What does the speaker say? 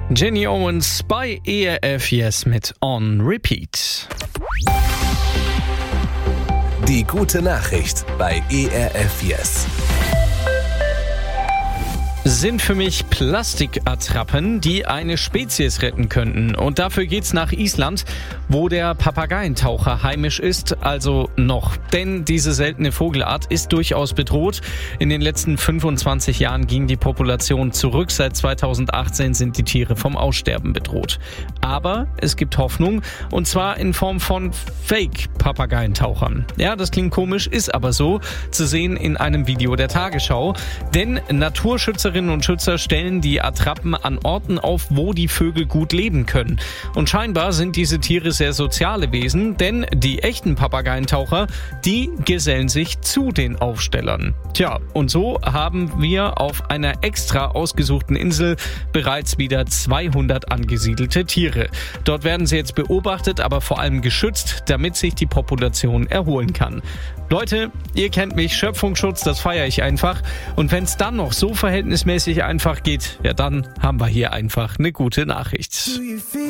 Jenny Owens bei ERF Yes mit On Repeat. Die gute Nachricht bei ERF Yes. Sind für mich Plastikattrappen, die eine Spezies retten könnten. Und dafür geht's nach Island, wo der Papageientaucher heimisch ist, also noch. Denn diese seltene Vogelart ist durchaus bedroht. In den letzten 25 Jahren ging die Population zurück. Seit 2018 sind die Tiere vom Aussterben bedroht. Aber es gibt Hoffnung, und zwar in Form von Fake-Papageientauchern. Ja, das klingt komisch, ist aber so, zu sehen in einem Video der Tagesschau. Denn Naturschützerinnen und Schützer stellen die Attrappen an Orten auf, wo die Vögel gut leben können. Und scheinbar sind diese Tiere sehr soziale Wesen, denn die echten Papageientaucher, die gesellen sich zu den Aufstellern. Tja, und so haben wir auf einer extra ausgesuchten Insel bereits wieder 200 angesiedelte Tiere. Dort werden sie jetzt beobachtet, aber vor allem geschützt, damit sich die Population erholen kann. Leute, ihr kennt mich, Schöpfungsschutz, das feiere ich einfach. Und wenn es dann noch so verhältnismäßig einfach geht, ja, dann haben wir hier einfach eine gute Nachricht.